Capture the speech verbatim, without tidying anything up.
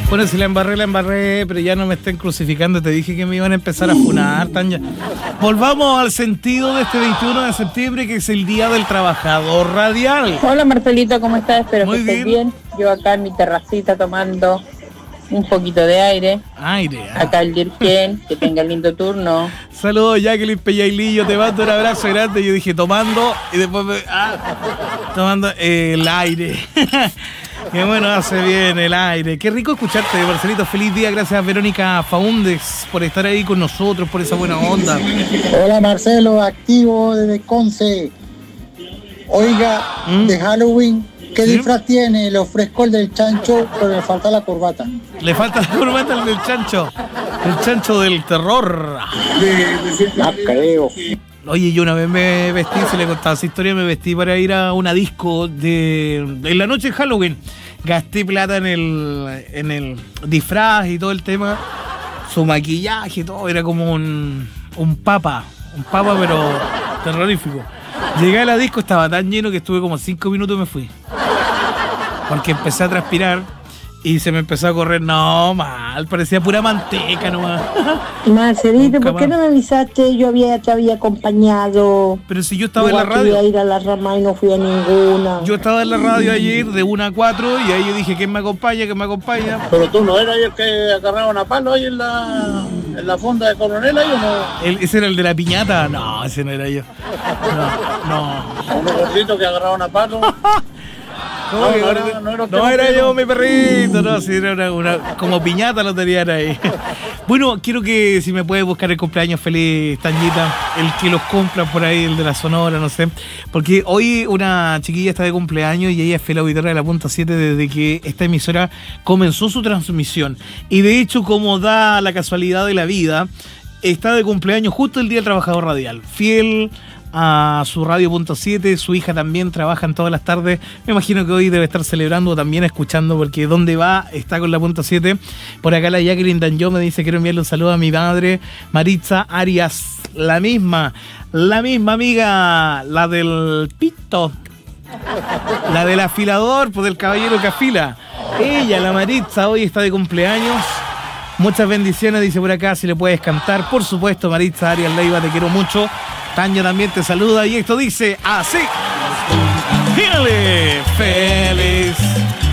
Bueno, si la embarré, la embarré, pero ya no me estén crucificando. Te dije que me iban a empezar a funar, Tanya. Volvamos al sentido de este veintiuno de septiembre, que es el Día del Trabajador Radial. Hola Marcelito, ¿cómo estás? Espero Muy que estés bien. bien. Yo acá en mi terracita tomando un poquito de aire. Aire. ah. Acá el Dirken, que tenga lindo turno. Saludos, Jacqueline Pellailillo, te mando un abrazo grande. Yo dije tomando y después me, ah, tomando el aire. Qué bueno hace bien el aire. Qué rico escucharte, Marcelito. Feliz día. Gracias, Verónica Faúndez, por estar ahí con nosotros, por esa buena onda. Hola Marcelo, activo desde Conce. Oiga, ¿Mm? de Halloween, ¿qué ¿Sí? disfraz tiene? Le ofrezco el del chancho, pero le falta la corbata. Le falta la corbata al del chancho. El chancho del terror. No creo. Oye, yo una vez me vestí, se le contaba esa historia, me vestí para ir a una disco de, en la noche de Halloween. Gasté plata en el, en el disfraz y todo el tema. Su maquillaje y todo, era como un, un papa. Un papa, pero terrorífico. Llegué a la disco, estaba tan lleno que estuve como cinco minutos y me fui. Porque empecé a transpirar y se me empezó a correr. No, mal, parecía pura manteca nomás. Marcelito, Nunca ¿por qué más. no me avisaste? Yo había, te había acompañado. Pero si yo estaba en la Igual quería radio. ir a la rama y no fui a ninguna. Yo estaba en la radio ayer de una a cuatro y ahí yo dije, ¿quién me acompaña? ¿Quién me acompaña? Pero tú no eras el que agarraban a palo ahí en la, en la fonda de Coronel ahí o no. El- ¿Ese era el de la piñata? No, ese no era yo. No, no. Unos gorditos que agarraban a palo. ¿Cómo No, que no ahora- era- no era usted, no era usted, yo, no. mi perrito, no, sí, era una, una- como piñata lo tenían ahí. Bueno, quiero que si me puede buscar el cumpleaños feliz, Tañita, el que los compra por ahí, el de la Sonora, no sé. Porque hoy una chiquilla está de cumpleaños y ella es fiel auditora de la Punta siete desde que esta emisora comenzó su transmisión. Y de hecho, como da la casualidad de la vida, está de cumpleaños justo el Día del Trabajador Radial. Fiel a su radio Punto siete, su hija también trabaja en todas las tardes. Me imagino que hoy debe estar celebrando o también escuchando, porque donde va está con la Punto siete. Por acá la Jacqueline Danjó me dice: quiero enviarle un saludo a mi madre Maritza Arias, la misma, la misma amiga, la del pito, la del afilador, pues del caballero que afila. Ella, la Maritza, hoy está de cumpleaños. Muchas bendiciones, dice por acá, si le puedes cantar. Por supuesto, Maritza Arias Leiva, te quiero mucho. Tania también te saluda y esto dice así. Fíjale, feliz